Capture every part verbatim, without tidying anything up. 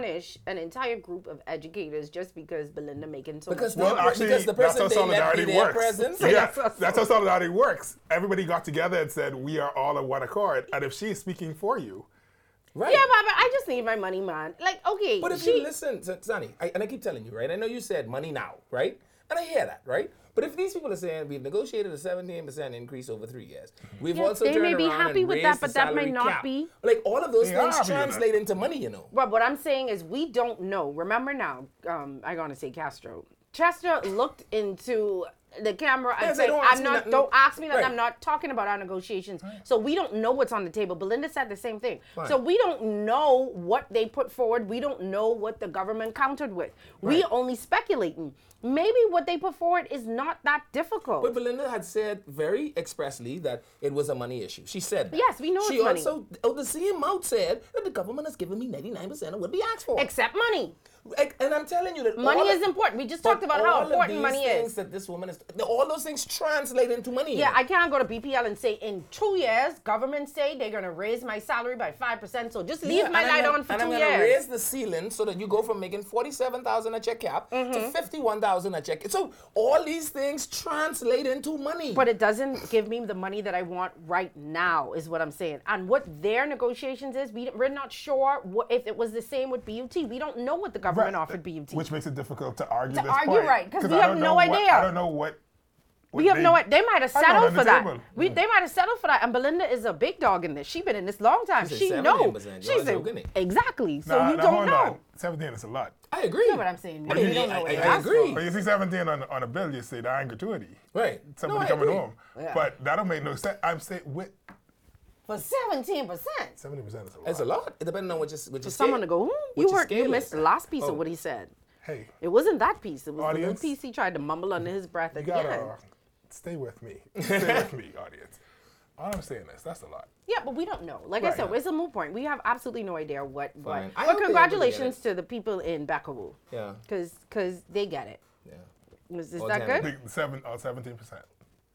punish an entire group of educators just because Belinda making so Because much well, money. actually, because the person that's how they let be solidarity their works. presence. Yeah, That's that's how solidarity works. Everybody got together and said, we are all in one accord. And if she's speaking for you, Right. Yeah, Baba, I just need my money, man. Like, okay. But if she, you listen to Sonny, I, and I keep telling you, right? I know you said money now, right? And I hear that, right? But if these people are saying we've negotiated a seventeen percent increase over three years, we've Yes, also they turned may be around happy and with raised that, the but that may salary not cap. be. Like all of those They things are happy with that. translate into money, you know. But what I'm saying is we don't know. Remember now, um, I'm going to say Castro. Chester looked into the camera and Yes, said, don't ask I'm me not, nothing. don't ask me that. Right. I'm not talking about our negotiations. So we don't know what's on the table. Belinda said the same thing. Fine. So we don't know what they put forward. We don't know what the government countered with. We Right. only speculating. Maybe what they put forward is not that difficult. But Belinda had said very expressly that it was a money issue. She said that. Yes, we know She it's money. also, oh, the same mouth said that the government has given me ninety-nine percent of what we asked for. Except money. Like, and I'm telling you that Money all is of- important. We just but talked about how all of important these money things is. that this woman is, all those things translate into money. Yeah, I can't go to B P L and say in two years, government say they're gonna raise my salary by five percent. So just leave Yeah, my and I'm light gonna- on for and two I'm gonna years. raise the ceiling so that you go from making forty-seven thousand at your cap to fifty-one thousand at your cap. So all these things translate into money. But it doesn't give me the money that I want right now, is what I'm saying. And what their negotiations is, we, we're not sure what, if it was the same with B U T. We don't know what the government offered B U T. which makes it difficult to argue To this argue, point. right, 'cause we I have don't no know what- idea. I don't know what. what We have they- no idea. They might have I know, settled on the for that. table. We, they might have settled for that. And Belinda is a big dog in this. She's been in this long time. She's a She seventeen knows. percent. She's You're a, joking. exactly. So Nah, you nah, don't hold know. on. seventeen is a lot. I agree. You know what I'm saying? But We you- don't know I- what I- they I asked agree. for. But you see seventeen on, on a bill, you say that ain't gratuity. Right. Somebody No, I coming agree. home. Yeah. But that don't make no sense. I'm saying with For seventeen percent. seventy percent is a lot. It's a lot. It depends on what you what you For someone to go, hmm, What you your heard, you scale missed is. the last piece Oh. of what he said. Hey, It wasn't that piece. It was the little Audience? piece he tried to mumble under his breath you at gotta the end. uh, stay with me. Stay with me, audience. All I'm saying is that's a lot. Yeah, but we don't know. Like I Right. said, it's a moot point. We have absolutely no idea what. what. Fine. I But hope they congratulations able to the people in Bakawu. Yeah. Because because they get it. Yeah. Is, is All that ten. good? Big seven or seventeen percent.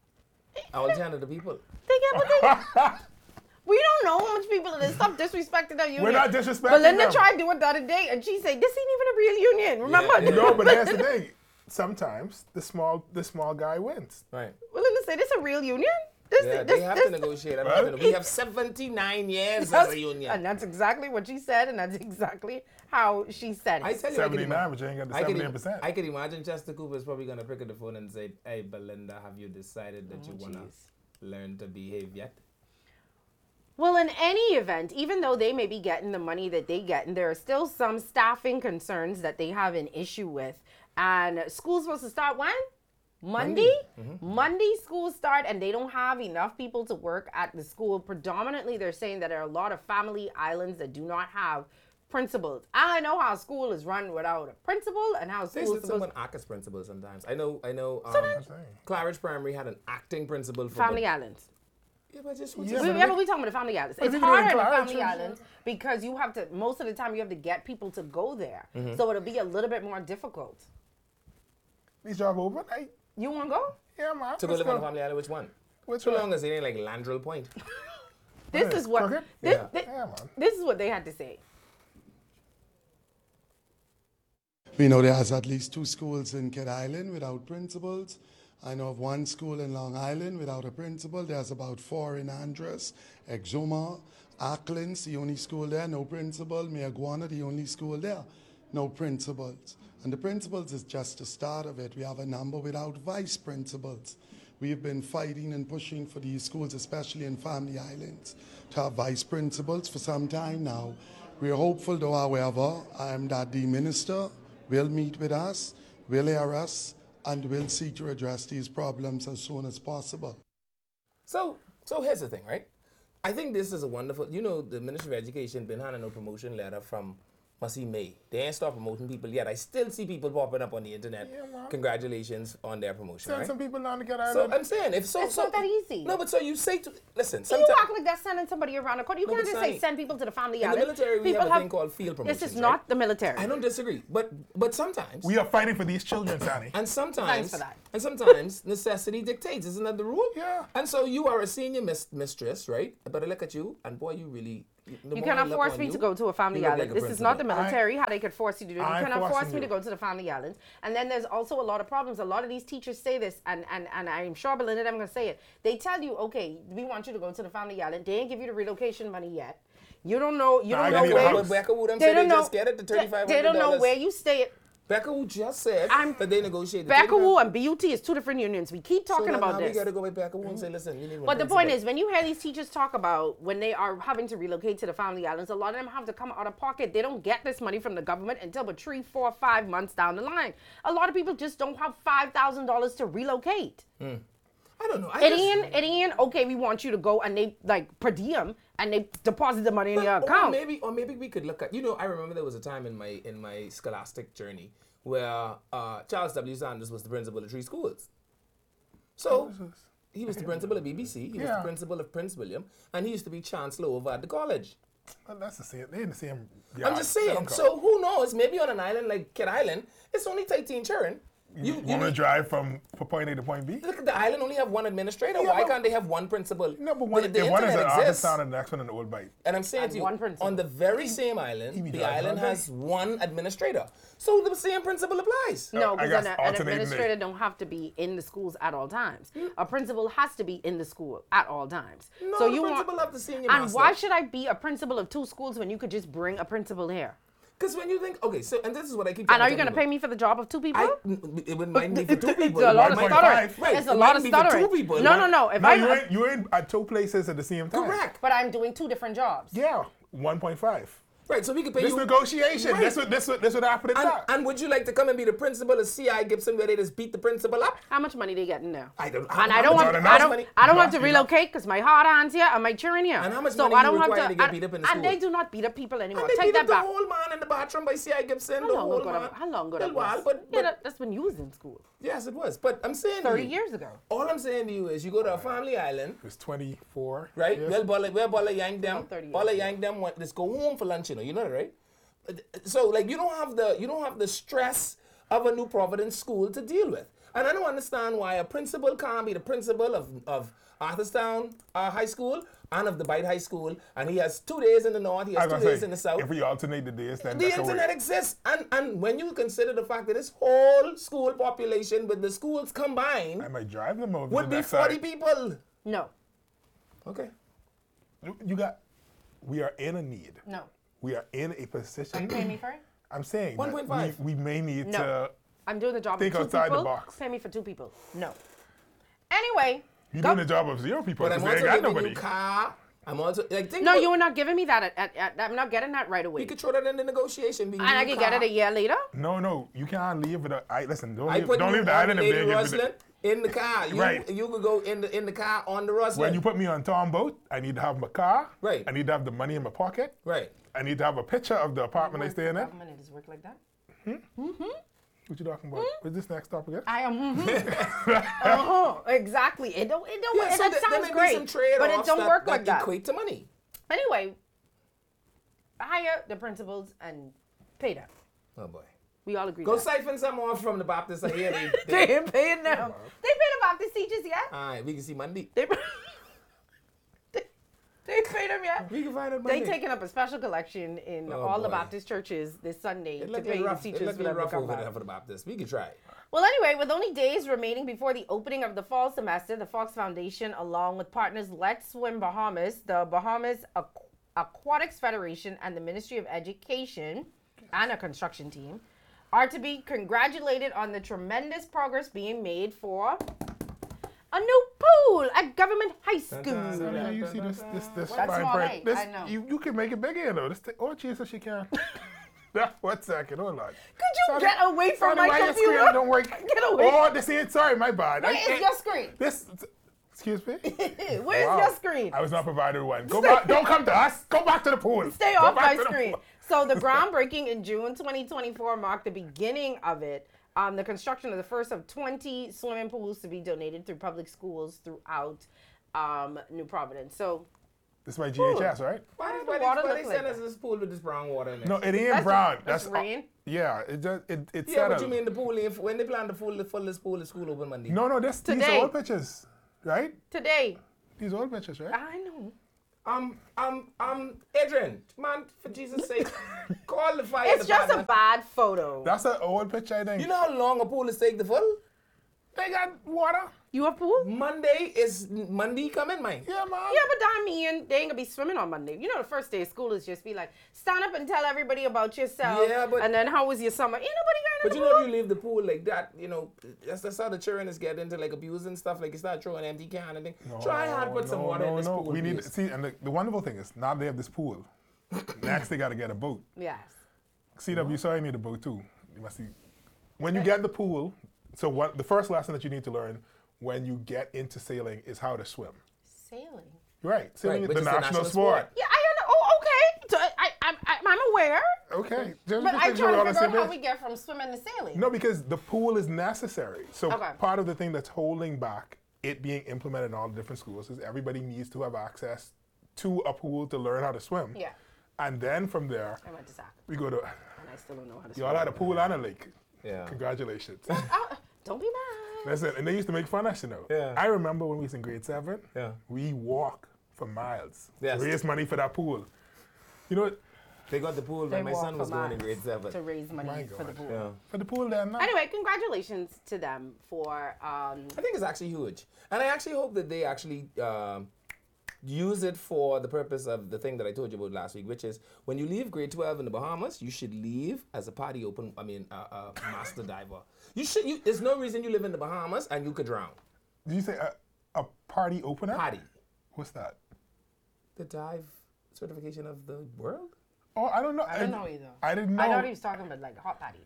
All ten of the people. They get what they get. We don't know how much people it is. Stop disrespecting our union. We're not disrespecting Belinda them. tried to do it the other day, and she said, "This ain't even a real union." Remember? Yeah, yeah. No, but here's the thing. Sometimes the small the small guy wins. Right. Belinda said, "This a real union? This, Yeah, this, they have this, to negotiate. I'm Right? having- We have seventy-nine years as That's- a union. And that's exactly what she said, and that's exactly how she said it. I tell you, I could seventy-nine, ima- but you ain't got the I could, seventeen im- percent. I could imagine Chester Cooper is probably gonna pick up the phone and say, "Hey, Belinda, have you decided that you wanna jeez. learn to behave yet?" Well, in any event, even though they may be getting the money that they get, and there are still some staffing concerns that they have an issue with. And school's supposed to start when? Monday? Monday schools start, and they don't have enough people to work at the school. Predominantly, they're saying that there are a lot of family islands that do not have principals. I know how school is run without a principal and how They school is said supposed someone act as principal sometimes. I know. I know. Um, I'm saying. Claridge Primary had an acting principal for family but- islands. Yeah, but just Yeah, We, but yeah, they- but we talking about the family islands. It's if you do it in harder in the Clarence, family I'm islands because you have to, most of the time you have to get people to go there. Mm-hmm. So it'll be a little bit more difficult. These job open. Hey, You want to go? yeah, man. to go let's live on a go. family island. Which one? Which So one? long as it ain't like Landrell Point. This is is what, crooked? this, Yeah. thi- Yeah, man. this is what they had to say. We know there's at least two schools in Kidd Island without principals. I know of one school in Long Island without a principal. There's about four in Andros, Exuma, Acklands, the only school there, no principal. Mayaguana, the only school there, no principals. And the principals is just the start of it. We have a number without vice principals. We've been fighting and pushing for these schools, especially in Family Islands, to have vice principals for some time now. We're hopeful, though, however, um, that the minister will meet with us, will hear us, and will seek to address these problems as soon as possible. So, so here's the thing, right? I think this is a wonderful. You know, the Ministry of Education been having no promotion letter from Masi May. They ain't start promoting people yet. I still see people popping up on the internet. Yeah, man. Congratulations on their promotion, Send right? some people down to get So island. I'm saying, if so, It's so not that easy. No, but so you say to listen. You Sometimes act like that's sending somebody around the corner. You No, can't but just say Sonny, send people to the family in the island. military, we People have a thing called field promotions. This is right? not the military. I don't disagree, but but sometimes we are fighting for these children, Sonny. and sometimes Thanks for that. and sometimes necessity dictates. Isn't that the rule? Yeah. And so you are a senior mis- mistress, right? I better look at you, and boy, you really the You more I cannot look force on me you, to go to a family you look island. like a This is not the principal. military, how they could force you to do it. You I'm cannot force forcing me to you. go to the family islands. And then there's also a lot of problems. A lot of these teachers say this, and, and, and I'm sure Belinda and I'm going to say it. They tell you, okay, we want you to go to the family island. They ain't give you the relocation money yet. You don't know. You Nah, I don't gotta know get a where. house. But Becca Wood, them They say they don't know. just get it to they, thirty-five hundred they dollars. don't know where you stay. Becca Wood just said I'm- that they negotiated. Becca Wu and B U T is two different unions. We keep so talking then about now this. we got to go with Becca Wood and say, listen, you need one But the principal. point is, when you hear these teachers talk about when they are having to relocate to the family islands, a lot of them have to come out of pocket. They don't get this money from the government until but three, four, five months down the line. A lot of people just don't have five thousand dollars to relocate. I don't know. I It just- ain't, it ain't, okay, we want you to go, and they, like, per diem, and they deposit the money in your Or account. maybe, or maybe we could look at. You know, I remember there was a time in my in my scholastic journey where uh, Charles W. Sanders was the principal of three schools. So he was the principal of B B C. He was Yeah. the principal of Prince William, and he used to be chancellor over at the college. Well, that's the same. They're in the same. I'm yard. just They saying. don't count. So who knows? Maybe on an island like Kid Island, it's only thirteen children. You, You, you want to need- drive from from point A to point B? look at the island only have one administrator. Yeah, Why but- can't they have one principal? No, but one, the, the if one is internet an exists. Arkansas and the next one an Old Bite. And I'm saying And to you, one principal. on the very same island, be the driving island all day. has one administrator. So the same principle applies. No, I because guess an, an alternating administrator days. don't have to be in the schools at all times. A principal has to be in the school at all times. No, so the you principal want, have the senior and master. why should I be a principal of two schools when you could just bring a principal here? Because when you think, okay, so, and this is what I keep And telling are you going to people. pay me for the job of two people? I, it would might be for two people. It's a lot It of might- stuttering. Right, It's a it lot might of be for two stuttering. people. It No, might- no, no. If No, I, you're in, you're in at two places at the same time. Correct. but I'm doing two different jobs. Yeah, one point five. Right, so we could pay This you. negotiation. Right. That's what this what this what happened at and, that. and would you like to come and be the principal of C I Gibson where they just beat the principal up? How much money they getting there? I don't. And how I don't much- want, not how I much don't, money- I don't Not have to enough. relocate because my hard hands here and my children here. And how much so money I you don't have require to, to get and, beat up in the and they school? do not beat up people anymore. And they Take beat that up the back. whole man in the bathroom by C I Gibson. How the long whole ago? man. That, how long ago Little that while, was? but, yeah, but that, that's when you was in school. yes, it was. But I'm saying to Thirty you, years ago. all I'm saying to you is you go to a family island. It was twenty-four. Right? Yes. Well, Bala, where Bala yank them, About thirty years Bala ago. yank them. Want, let's go home for lunch. You know, you know that, right? So, like, you don't have the you don't have the stress of a New Providence school to deal with, and I don't understand why a principal can't be the principal of of Arthurstown uh, High School and of the Bite High School, and he has two days in the north, he I has was two gonna days say, in the south. if we alternate the days, then The that could internet work. exists, and and when you consider the fact that this whole school population with the schools combined I might drive them over would to be that forty side. people. No, Okay. You- You got. We are in a need. no. We are in a position. Pay me for it? I'm saying that one point five. we, we may need No. to. I'm doing the job Think of two outside the people. box. Pay me for two people. No. Anyway. You're go- doing the job of zero people But I'm because they also ain't got giving nobody. you car. I'm also like think No, about- you were not giving me that. At, at, at, I'm not getting that right away. We could throw that in the negotiation. We And I give can you get it car. a year later. No, no, you can't leave without. I listen. Don't I leave. put Don't you leave the on island if Lady they give you Rustling the. in the car. You, Right. You could go in the in the car on the Rustling. When you put me on Tom boat, I need to have my car. Right. I need to have the money in my pocket. right. I need to have a picture of the apartment I stay in. Government, it does work like that. What you talking about? What's this next topic? Again? I am. Mm-hmm. uh-huh, exactly. It don't. It don't. Yeah, it, so that th- there sounds may be great, some trade-offs but it don't that, work that like that. equate to money. Anyway, hire the principals and pay them. Oh boy. We all agree. Go that. siphon some off from the Baptists. I hear they. They they ain't paying them. They pay the Baptist teachers yet? all right, we can see Monday. They. they, they paid them yet? We can find out They Monday. taking up a special collection in Oh, all the boy. Baptist churches this Sunday It to look pay like the rough. It teachers look for like them to rough come over back. there for the Baptists. We could try it. Well, anyway, with only days remaining before the opening of the fall semester, the Fox Foundation, along with partners Let's Swim Bahamas, the Bahamas Aqu- Aquatics Federation, and the Ministry of Education, and a construction team, are to be congratulated on the tremendous progress being made for a new pool at Government High So School. now you see this this this That's fine small print. height, This I know. you you can make it bigger, you know. This thing, oh Jesus, she can. One second, hold on. Could you get away from Sorry, my why your computer? screen don't work. Get away. Oh, this ain't. Sorry, my bad. Where I- is I- your screen? This. Excuse me. Where's Wow. your screen? I was not provided one. Go back. Don't come to us. Go back to the pool. Stay Go off back my to the screen. pool. So the groundbreaking in June twenty twenty-four marked the beginning of it. Um, the construction of the first of twenty swimming pools to be donated through public schools throughout um, New Providence. So This is my G H S, right? Why, Why why, the they- water why look they like send us that? this pool with this brown water in it? No, it ain't That's- brown. that's That's rain. Yeah, it just it it's Yeah, set but up. you mean the pool, if, when they plan to full, the full this pool, the school open Monday? No, no, this these Today. old pictures, right? today, These old pictures, right? I know. Um, um, um, Adrian, man, for Jesus' sake, call the fire It's just a department. bad photo. That's an old picture, I think. You know how long a pool is take the full? They got water. You have pool? Monday is Monday coming, man. Yeah, man. Yeah, but I mean, they ain't gonna be swimming on Monday. You know, the first day of school is just be like, stand up and tell everybody about yourself. Yeah, but- and then how was your summer? Ain't nobody going But to you the know, pool. if you leave the pool like that, you know, that's, that's how the children is get into like abuse and stuff. Like you start throwing empty can and thing. Try hard put some no, water no, in this no. pool. We need please. see, and the, the wonderful thing is now they have this pool. Next, they got to get a boat. Yes. C W, you saw you need a boat too. You must see. When you get the pool, so what? The first lesson that you need to learn when you get into sailing is how to swim. Sailing. Right, sailing Right, is which the is the national, national sport. sport. Yeah, I don't know. Oh, okay. So I, I, I, I'm aware. Okay, just But just I'm make sure we're trying on to the figure same out how page. we get from swimming to sailing. No, because the pool is necessary. So Okay. part of the thing that's holding back it being implemented in all the different schools is everybody needs to have access to a pool to learn how to swim. Yeah. And then from there, I went to Zach, we go to. and I still don't know how to Y'all swim. had a pool and a lake. Yeah. Congratulations. Oh, don't be mad. Listen, and they used to make fun of us, you know. Yeah. I remember when we was in grade seven, Yeah. we walk for miles Yes. to raise money for that pool. You know what? They got the pool They when my walk son for was going in miles grade seven. to raise money My for the God. pool. Yeah. For the pool then, no? Anyway, congratulations to them for um, I think it's actually huge. And I actually hope that they actually um, use it for the purpose of the thing that I told you about last week, which is when you leave grade twelve in the Bahamas, you should leave as a party open, I mean, uh, uh, master diver. You should, you, there's no reason you live in the Bahamas and you could drown. Did you say a, a party opener? Party. What's that? The dive certification of the world? Oh, I don't know. I don't know either. I didn't know. I thought he was talking about like hot patty.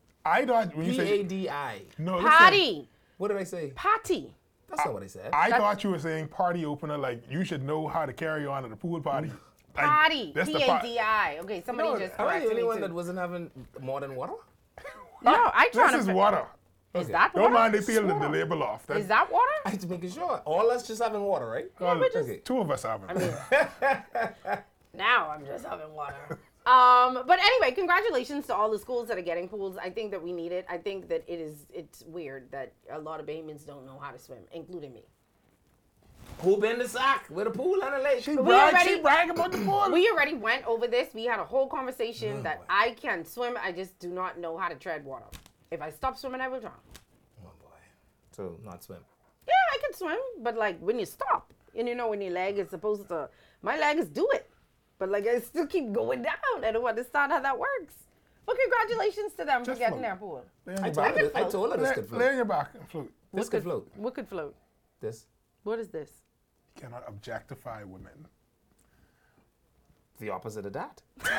I thought when you P A say D I. no, listen, Patty. What did I say? Patty. That's not what I said. I thought you were saying party opener, like you should know how to carry on at a pool party. Like, Patty. that's the P pa- A D I. Okay, somebody No, just Am I corrected the me only one too. that wasn't having more than water? No, I trying This to. is fi- water. Is that Don't water? mind they peeling the water. label off. That's, Is that water? I had to make sure. All us just having water, right? well, we're just- Okay. two of us have it. I mean, now I'm just having water. Um, but anyway, congratulations to all the schools that are getting pools. I think that we need it. I think that it is. It's weird that a lot of Bahamians don't know how to swim, including me. Who been the sack with a pool and a lake? she we brag, already- she brag about the pool. We already went over this. We had a whole conversation that I can swim. I just do not know how to tread water. If I stop swimming, I will drown. Oh boy. So not swim. Yeah, I can swim, but like when you stop, and you know when your leg is supposed to, my legs do it, but like I still keep going down. I don't understand how that works. But congratulations to them Just for getting float. their pool. Lay on I your told back. her, I told her this Lay, could lay on float. your back and float. This could float. What could float? This. What is this? You cannot objectify women. The opposite of that.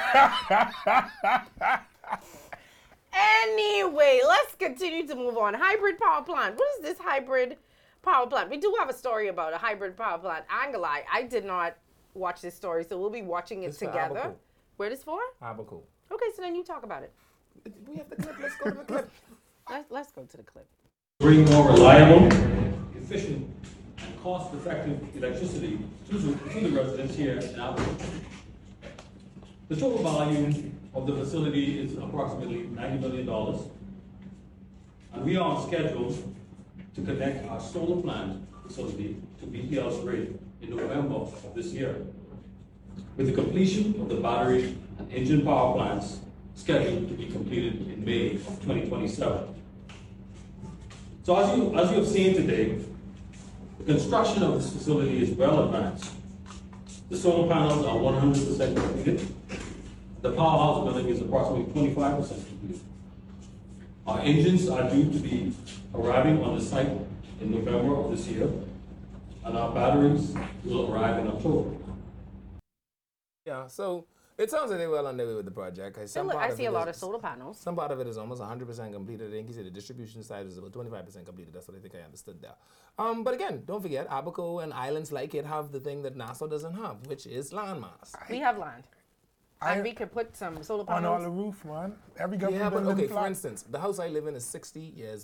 Anyway, let's continue to move on. Hybrid power plant. What is this hybrid power plant? We do have a story about a hybrid power plant. Angalai. I did not watch this story, so we'll be watching it It's for together. Abaco. Where is for? Abaco. Okay, so then you talk about it. We have the clip. Let's go to the clip. Let's, let's go to the clip. Bring more reliable, efficient, and cost-effective electricity to the, to the residents here in Alberta. The total volume of the facility is approximately ninety million dollars. And we are on schedule to connect our solar plant facility to B P L's grid in November of this year, with the completion of the battery and engine power plants scheduled to be completed in May of twenty twenty-seven. So as you, as you have seen today, the construction of this facility is well advanced. The solar panels are one hundred percent completed. The powerhouse building is approximately twenty-five percent complete. Our engines are due to be arriving on the site in November of this year, and our batteries will arrive in October. Yeah. So it sounds like they're well on their way with the project. Some part I of see it a lot is- of solar panels. Some part of it is almost one hundred percent completed. I think he said the distribution side is about twenty-five percent completed. That's what I think I understood there. Um, but again, don't forget, Abaco and islands like it have the thing that Nassau doesn't have, which is landmass. We have land. I- and we could put some solar On all panels. the roof, man. Every government Yeah, but building okay, for flat. instance, the house I live in is sixty years old.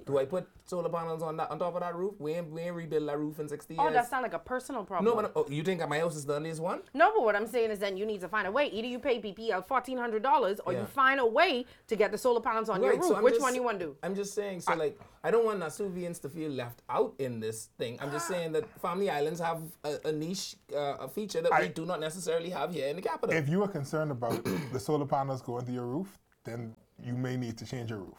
Do I put solar panels on that on top of that roof? We ain't, we ain't rebuild that roof in sixty years. Oh, that sounds like a personal problem. No, but oh, you think my house is the ugliest one? No, but what I'm saying is then you need to find a way. Either you pay B P L fourteen hundred dollars or Yeah. you find a way to get the solar panels on your Right, roof. so I'm Which just- one you want to do? I'm just saying, so like, I don't want Nasuvians to feel left out in this thing. I'm just saying that Family Islands have a, a niche, uh, a feature that we I- do not necessarily have here in the capital. If you are concerned about the solar panels going to your roof, then you may need to change your roof.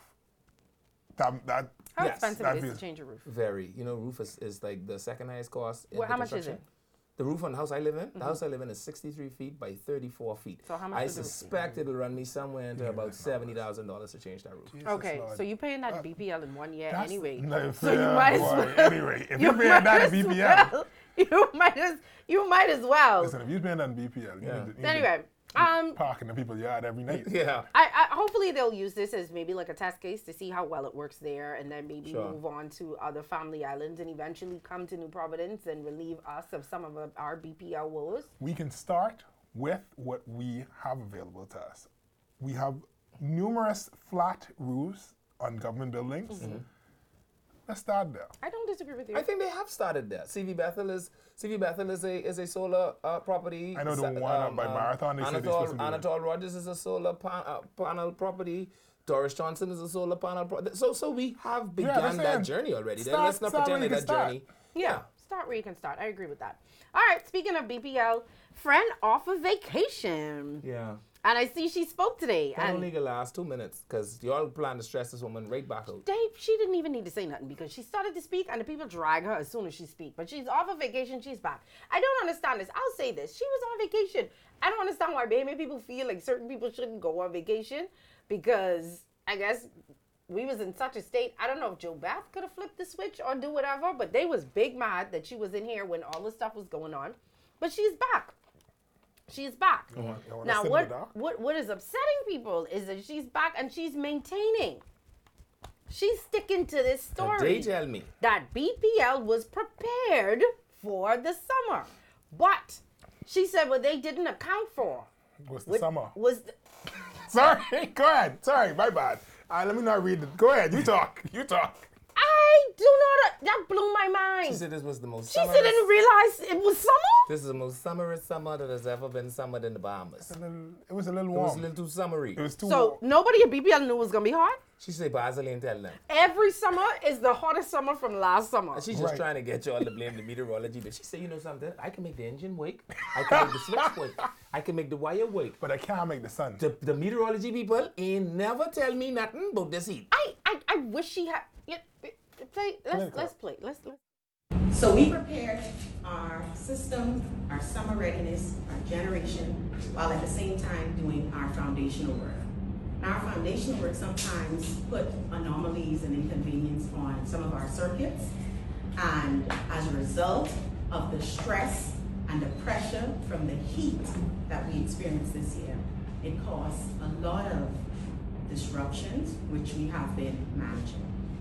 That, that, How yes, expensive that it is feels- to change a roof? Very, you know, roof is, is like the second highest cost. In Well, the how much is construction. it? The roof on the house I live in, the house I live in is sixty-three feet by thirty-four feet. So how much I is the roof? suspect it'll run me somewhere into about seventy thousand dollars to change that roof. Jesus, Okay, Lord. so you're paying that B P L in one year That's anyway. not So you fair, might as boy. well. Anyway, if you you're paying might that as in B P L, well- You might as you might as well. listen, if you're paying that in B P L, you Yeah. need to, you need to Anyway, um, park in the people's yard every night. Yeah. I, I hopefully they'll use this as maybe like a test case to see how well it works there, and then maybe Sure. move on to other family islands and eventually come to New Providence and relieve us of some of our B P L woes. We can start with what we have available to us. We have numerous flat roofs on government buildings. Mm-hmm. Let's start there. I don't disagree with you. I think they have started there. C V Bethel is C V Bethel is a is a solar uh, property. I know the Sa- one up by Marathon, they said they're Anatole, supposed to do that. Anatole Rogers is a solar pan, uh, panel property. Doris Johnson is a solar panel. Pro- so so we have begun that's that it. journey already. Then Start- let's not start pretend where that you that can start. journey. Yeah, start where you can start. I agree with that. All right, speaking of B P L, friend off of vacation. Yeah. And I see she spoke today. That and only gonna last two minutes because y'all plan to stress this woman right back out. Dave, she didn't even need to say nothing because she started to speak and the people drag her as soon as she speak. But she's off of vacation, she's back. I don't understand this. I'll say this. She was on vacation. I don't understand why maybe people feel like certain people shouldn't go on vacation because I guess we was in such a state. I don't know if Joe Beth could have flipped the switch or do whatever, but they was big mad that she was in here when all this stuff was going on. But she's back. She's back. You want- you want Now, us to what, do that? what what is upsetting people is that she's back and she's maintaining. She's sticking to this Now, story they tell me. that B P L was prepared for the summer, but she said what they didn't account for What's the was, summer? was the, Sorry, go ahead. Sorry, my bad. Uh, let me not read it. Go ahead, you talk. You talk. I do not. That blew my mind. She said this was the most. She said summerous- didn't realize it was summer. This is the most summerous summer that has ever been summered in the Bahamas. A little- It was a little It was warm. a little too summery. It was too So warm. nobody at B P L knew it was gonna be hot. She said, Basil ain't tell them. Every summer is the hottest summer from last summer. And she's just Right. trying to get y'all to blame the meteorology. But she said, you know something? I can make the engine wake. I can make the switch wake. I can make the wire wake. But I can't make the sun. The, the meteorology people ain't never tell me nothing about this heat. I, I, I wish she had. Yeah, play. Let's Political. let's play. Let's let's. So we prepared our system, our summer readiness, our generation, while at the same time doing our foundational work. Now, our foundational work sometimes put anomalies and inconvenience on some of our circuits, and as a result of the stress and the pressure from the heat that we experienced this year, it caused a lot of disruptions, which we have been managing.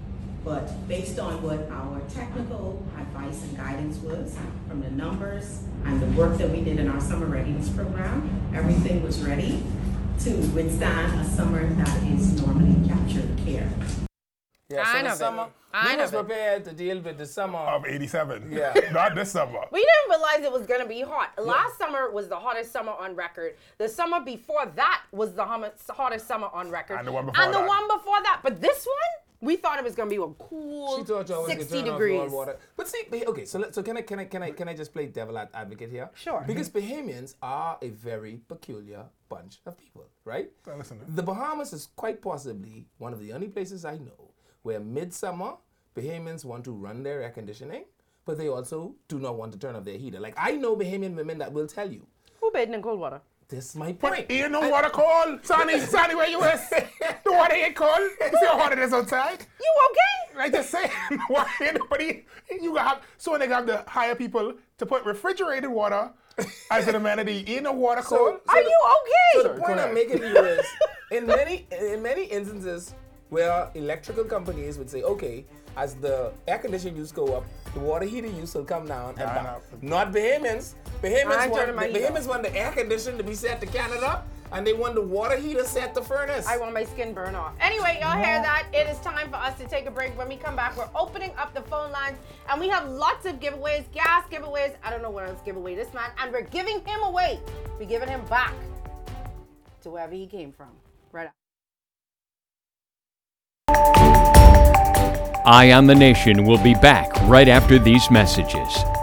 But based on what our technical advice and guidance was from the numbers and the work that we did in our summer readiness program, everything was ready to withstand a summer that is normally captured care. Yeah, I so the know, summer, baby. I we know, was baby. prepared to deal with the summer. Of eighty-seven. Yeah. Not this summer. We didn't realize it was gonna be hot. Last summer was the hottest summer on record. The summer before that was the hum- hottest summer on record. And the one before And the that. one before that. But this one, we thought it was gonna be a cool She thought y'all was gonna sixty turn off degrees. all water. But see, but- okay, so let, so can I can I can I can I just play devil ad- advocate here? Sure. Because Bahamians are a very peculiar bunch of people, right? So listen. The Bahamas is quite possibly one of the only places I know where midsummer Bahamians want to run their air conditioning, but they also do not want to turn off their heater. Like I know Bahamian women that will tell you, Who bathing in cold water? this is my point. Ain't no water cold. Sonny, Sonny, where you is? The water ain't cold. You see how hot it is outside? You okay? I just saying, why ain't nobody? You gonna have so they have to hire people to put refrigerated water as an amenity. Ain't no water cold. Are you okay? So the Sorry, point go I'm ahead. making to you is, in many in many instances where electrical companies would say, okay, as the air conditioning use go up, the water heater use will come down and Nah, back. nah. Not Bahamians. I Bahamians ain't want, turning my the heat Bahamians off. want the air conditioning to be set to Canada, and they want the water heater set the furnace. I want my skin burn off. Anyway, y'all hear that? It is time for us to take a break. When we come back, we're opening up the phone lines, and we have lots of giveaways, gas giveaways. I don't know what else give away this man, and we're giving him away. We're giving him back to wherever he came from. Right up. Eye on the Nation will be back right after these messages.